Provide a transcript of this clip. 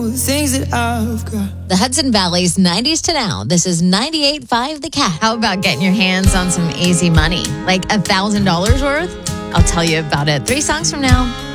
The things that I've got. The Hudson Valley's 90s to now. This is 98.5 The Cat. How about getting your hands on some easy money? Like $1,000 worth? I'll tell you about it 3 songs from now.